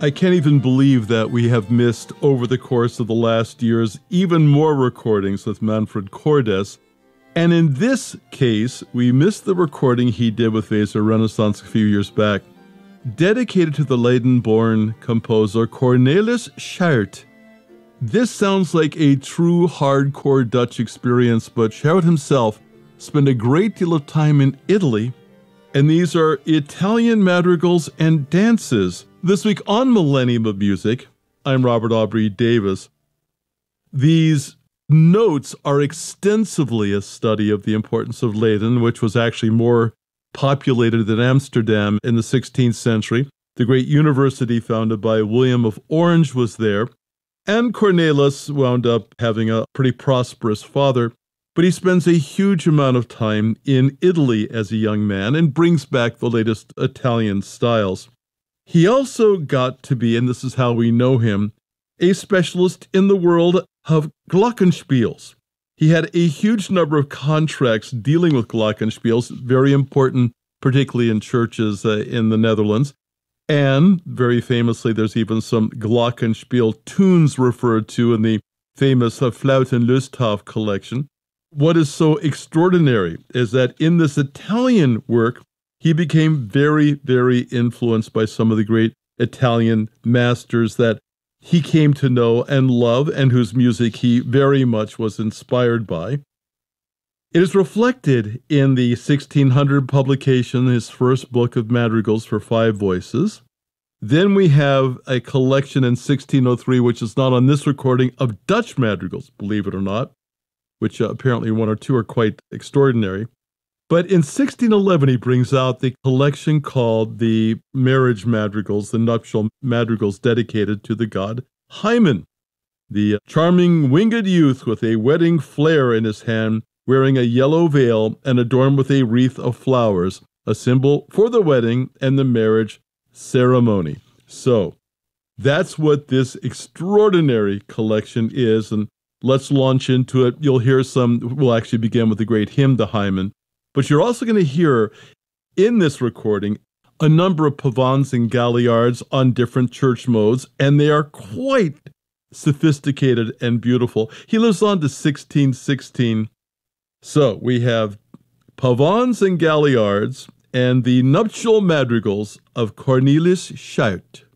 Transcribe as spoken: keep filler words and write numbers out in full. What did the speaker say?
I can't even believe that we have missed, over the course of the last years, even more recordings with Manfred Cordes. And in this case, we missed the recording he did with Weser Renaissance a few years back, dedicated to the Leiden-born composer Cornelis Schaert. This sounds like a true hardcore Dutch experience, but Schaert himself spent a great deal of time in Italy, and these are Italian madrigals and dances. This week on Millennium of Music, I'm Robert Aubrey Davis. These notes are extensively a study of the importance of Leiden, which was actually more populated than Amsterdam in the sixteenth century. The great university founded by William of Orange was there, and Cornelis wound up having a pretty prosperous father, but he spends a huge amount of time in Italy as a young man and brings back the latest Italian styles. He also got to be, and this is how we know him, a specialist in the world of glockenspiels. He had a huge number of contracts dealing with glockenspiels, very important, particularly in churches uh, in the Netherlands. And very famously, there's even some glockenspiel tunes referred to in the famous uh, Fluit en Lusthof collection. What is so extraordinary is that in this Italian work, he became very, very influenced by some of the great Italian masters that he came to know and love, and whose music he very much was inspired by. It is reflected in the sixteen hundred publication, his first book of madrigals for five voices. Then we have a collection in sixteen oh three, which is not on this recording, of Dutch madrigals, believe it or not, which uh, apparently one or two are quite extraordinary. But in sixteen eleven, he brings out the collection called the Marriage Madrigals, the nuptial madrigals dedicated to the god Hymen, the charming winged youth with a wedding flare in his hand, wearing a yellow veil and adorned with a wreath of flowers, a symbol for the wedding and the marriage ceremony. So that's what this extraordinary collection is, and let's launch into it. You'll hear some, we'll actually begin with the great hymn to Hymen. But you're also going to hear in this recording a number of pavans and galliards on different church modes, and they are quite sophisticated and beautiful. He lives on to sixteen sixteen. So we have pavans and galliards and the nuptial madrigals of Cornelis Schaert.